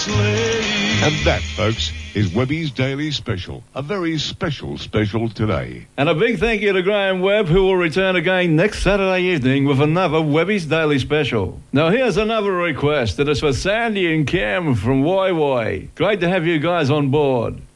And that, folks, is Webby's Daily Special. A very special today. And a big thank you to Graham Webb, who will return again next Saturday evening with another Webby's Daily Special. Now, here's another request. It is for Sandy and Cam from YY. Great to have you guys on board.